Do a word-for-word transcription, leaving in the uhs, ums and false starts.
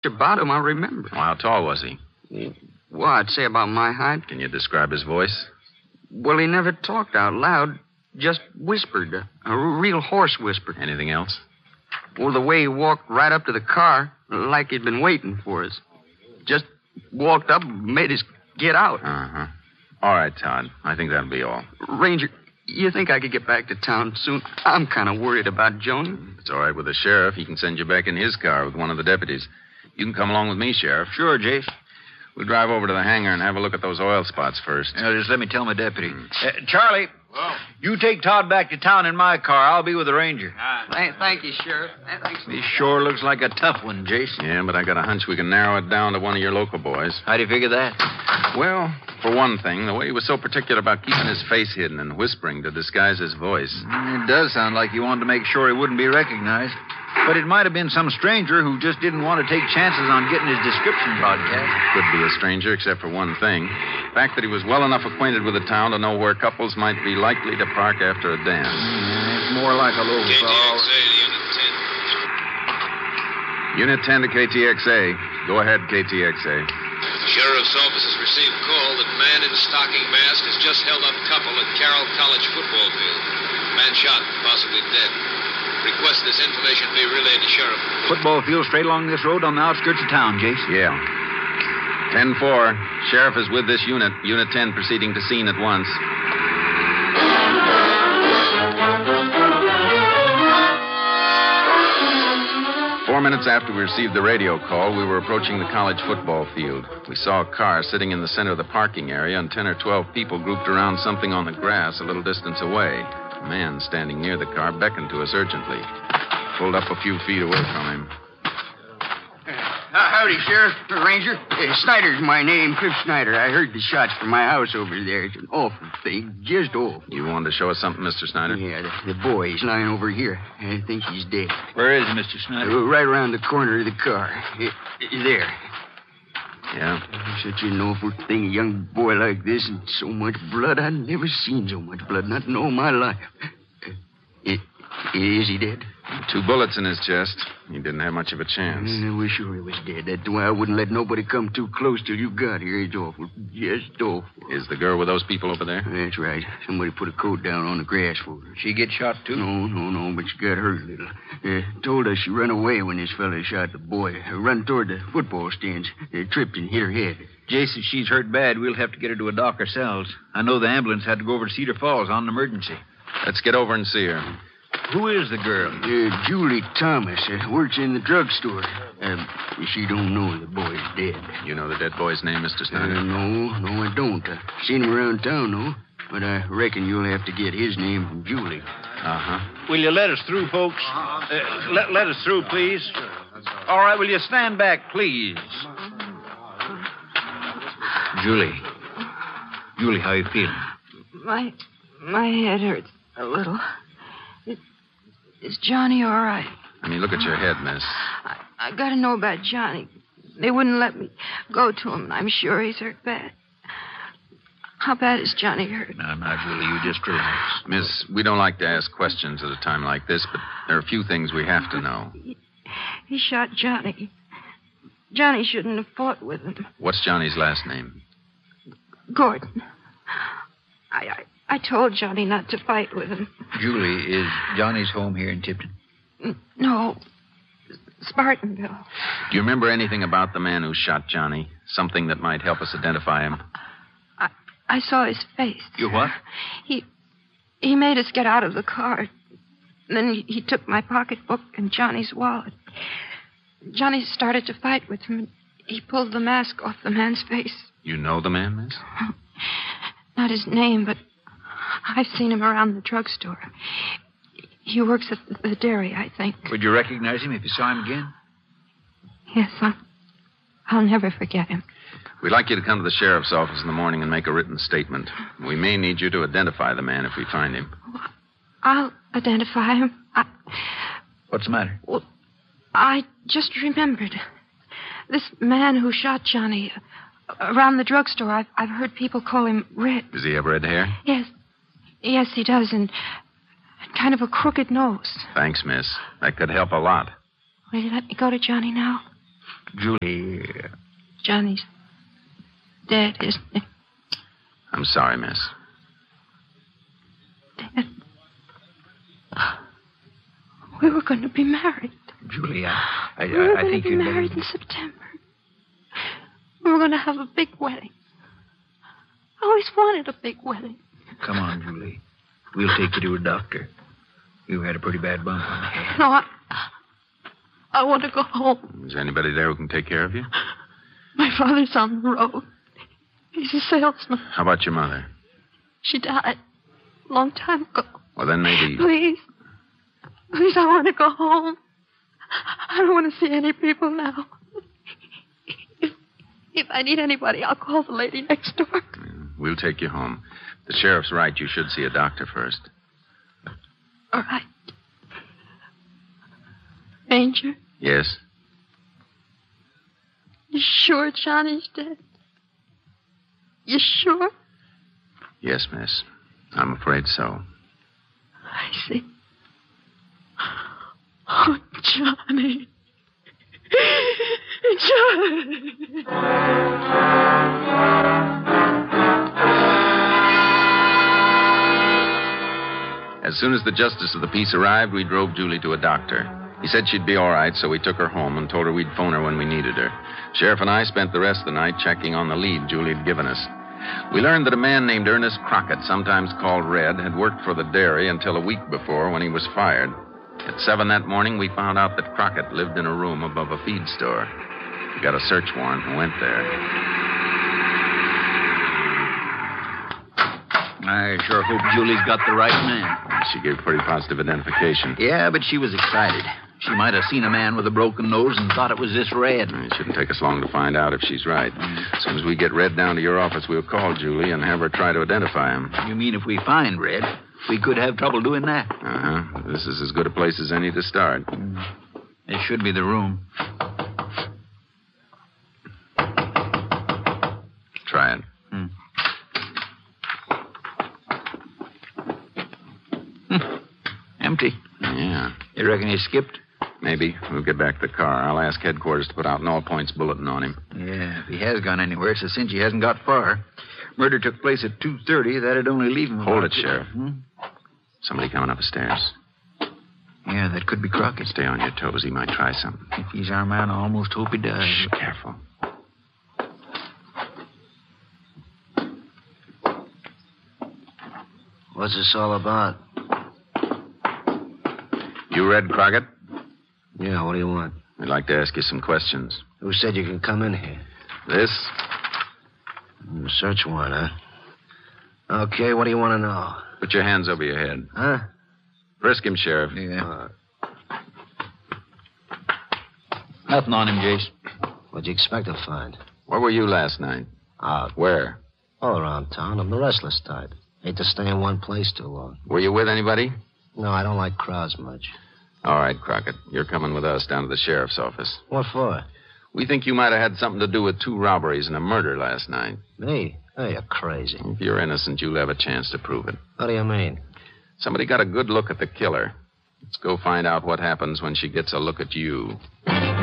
about him I remember. Well, how tall was he? Well, I'd say about my height. Can you describe his voice? Well, he never talked out loud, just whispered, a, a real hoarse whisper. Anything else? Well, the way he walked right up to the car, like he'd been waiting for us. Just walked up and made us get out. Uh-huh. All right, Todd. I think that'll be all. Ranger, you think I could get back to town soon? I'm kind of worried about Joni. It's all right with the sheriff. He can send you back in his car with one of the deputies. You can come along with me, Sheriff. Sure, Jace. We'll drive over to the hangar and have a look at those oil spots first. Now, just let me tell my deputy. Uh, Charlie, Whoa. You take Todd back to town in my car. I'll be with the ranger. Uh, thank, thank you, Sheriff. Thanks. This sure looks like a tough one, Jason. Yeah, but I got a hunch we can narrow it down to one of your local boys. How do you figure that? Well, for one thing, the way he was so particular about keeping his face hidden and whispering to disguise his voice. It does sound like you wanted to make sure he wouldn't be recognized. But it might have been some stranger who just didn't want to take chances on getting his description broadcast. Could be a stranger, except for one thing. The fact that he was well enough acquainted with the town to know where couples might be likely to park after a dance. Mm, it's more like a little... K T X A to Unit ten. Unit ten to K T X A. Go ahead, K T X A. Sheriff's office has received call that man in stocking mask has just held up couple at Carroll College football field. Man shot, possibly dead. Request this information be relayed to Sheriff. Football field straight along this road on the outskirts of town, Jace. Yeah. ten four. Sheriff is with this unit. Unit ten proceeding to scene at once. Four minutes after we received the radio call, we were approaching the college football field. We saw a car sitting in the center of the parking area, and ten or twelve people grouped around something on the grass a little distance away. A man standing near the car beckoned to us urgently. Pulled up a few feet away from him. Uh, howdy, Sheriff. Ranger. Uh, Snyder's my name, Cliff Snyder. I heard the shots from my house over there. It's an awful thing. Just awful. You wanted to show us something, Mister Snyder? Yeah, the, the boy. He's lying over here. I think he's dead. Where is he, Mister Snyder? Uh, right around the corner of the car. Uh, uh, there. Yeah? Such an awful thing, a young boy like this, and so much blood. I've never seen so much blood, not in all my life. Uh, is he dead? Two bullets in his chest. He didn't have much of a chance. I wish sure he was dead. That's why I wouldn't let nobody come too close till you got here. It's awful. Just awful. Is the girl with those people over there? That's right. Somebody put a coat down on the grass for her. She get shot, too? No, no, no, but she got hurt a little. Uh, told us she run away when this fella shot the boy. Uh, run toward the football stands. Uh, tripped and hit her head. Jace, if she's hurt bad, we'll have to get her to a doc ourselves. I know the ambulance had to go over to Cedar Falls on an emergency. Let's get over and see her. Who is the girl? Uh, Julie Thomas. Uh, works in the drugstore. Uh, she don't know the boy's dead. You know the dead boy's name, Mister Snyder? Uh, no, no, I don't. I've seen him around town, though. But I reckon you'll have to get his name from Julie. Uh-huh. Will you let us through, folks? Uh, let, let us through, please. All right, will you stand back, please? Julie. Julie, how you feeling? My my head hurts a little. Is, is Johnny all right? I mean, look at your head, miss. I, I got to know about Johnny. They wouldn't let me go to him, and I'm sure he's hurt bad. How bad is Johnny hurt? No, now, Julie, you just relax. Miss, we don't like to ask questions at a time like this, but there are a few things we have to know. He, he shot Johnny. Johnny shouldn't have fought with him. What's Johnny's last name? Gordon. I, I I told Johnny not to fight with him. Julie, is Johnny's home here in Tipton? No. Spartanville. Do you remember anything about the man who shot Johnny? Something that might help us identify him? I I saw his face. You what? He he made us get out of the car. Then he, he took my pocketbook and Johnny's wallet. Johnny started to fight with him. He pulled the mask off the man's face. You know the man, miss? Not his name, but I've seen him around the drugstore. He works at the dairy, I think. Would you recognize him if you saw him again? Yes, I'll, I'll never forget him. We'd like you to come to the sheriff's office in the morning and make a written statement. We may need you to identify the man if we find him. I'll identify him. I, What's the matter? Well, I just remembered. This man who shot Johnny, uh, around the drugstore, I've, I've heard people call him Red. Does he have red hair? Yes. Yes, he does, and kind of a crooked nose. Thanks, miss. That could help a lot. Will you let me go to Johnny now? Julie. Johnny's dead, isn't he? I'm sorry, miss. Dad. We were going to be married. Julie, I, I, we were I, I going think to be you'd married better... in September. We were going to have a big wedding. I always wanted a big wedding. Come on, Julie. We'll take you to a doctor. You had a pretty bad bump on the head. No, I... I want to go home. Is there anybody there who can take care of you? My father's on the road. He's a salesman. How about your mother? She died a long time ago. Well, then maybe... Please. Please, I want to go home. I don't want to see any people now. If, if I need anybody, I'll call the lady next door. We'll take you home. The sheriff's right. You should see a doctor first. All right. Ranger? Yes? You sure Johnny's dead? You sure? Yes, miss. I'm afraid so. I see. Oh, Johnny. Johnny. As soon as the justice of the peace arrived, we drove Julie to a doctor. He said she'd be all right, so we took her home and told her we'd phone her when we needed her. Sheriff and I spent the rest of the night checking on the lead Julie had given us. We learned that a man named Ernest Crockett, sometimes called Red, had worked for the dairy until a week before when he was fired. At seven that morning, we found out that Crockett lived in a room above a feed store. We got a search warrant and went there. I sure hope Julie's got the right man. She gave pretty positive identification. Yeah, but she was excited. She might have seen a man with a broken nose and thought it was this Red. It shouldn't take us long to find out if she's right. As soon as we get Red down to your office, we'll call Julie and have her try to identify him. You mean if we find Red, we could have trouble doing that? Uh-huh. This is as good a place as any to start. This should be the room. Try it. Hmm. Empty. Yeah. You reckon he skipped? Maybe. We'll get back to the car. I'll ask headquarters to put out an all-points bulletin on him. Yeah, if he has gone anywhere, it's a cinch he hasn't got far. Murder took place at two thirty. That'd only leave him... Hold about... it, Sheriff. Hmm? Somebody coming up the stairs. Yeah, that could be Crockett. Stay on your toes. He might try something. If he's our man, I almost hope he does. Shh, careful. What's this all about? You Red Crockett? Yeah, what do you want? We'd like to ask you some questions. Who said you can come in here? This? Mm, search warrant, huh? Okay, what do you want to know? Put your hands over your head. Huh? Frisk him, Sheriff. Yeah. Uh, Nothing on him, Jace. What'd you expect to find? Where were you last night? Out. Where? All around town. I'm the restless type. Hate to stay in one place too long. Were you with anybody? No, I don't like crowds much. All right, Crockett. You're coming with us down to the sheriff's office. What for? We think you might have had something to do with two robberies and a murder last night. Me? Oh, you're crazy. If you're innocent, you'll have a chance to prove it. What do you mean? Somebody got a good look at the killer. Let's go find out what happens when she gets a look at you.